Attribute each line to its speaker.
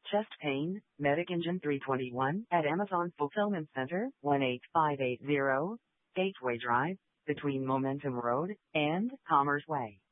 Speaker 1: Chest pain, Medic Engine 321 at Amazon Fulfillment Center, 18580, Gateway Drive, between Momentum Road and Commerce Way.